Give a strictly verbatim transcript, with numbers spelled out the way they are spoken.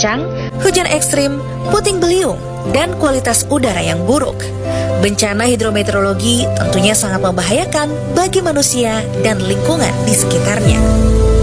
kencang, hujan ekstrim, puting beliung, dan kualitas udara yang buruk. Bencana hidrometeorologi tentunya sangat membahayakan bagi manusia dan lingkungan di sekitarnya.